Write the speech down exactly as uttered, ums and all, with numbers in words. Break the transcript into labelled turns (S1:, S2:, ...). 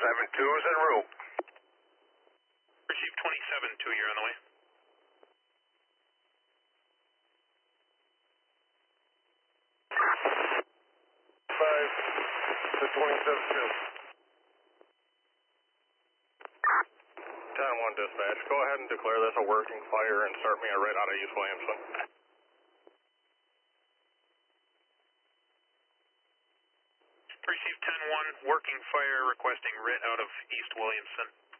S1: seven two is en route.
S2: Receive twenty-seven two, you're on the way.
S1: Five to twenty-seven two. ten one dispatch, go ahead and declare this a working fire and start me a writ out of East Williamson.
S2: Receive ten one, working fire, requesting writ out of East Williamson.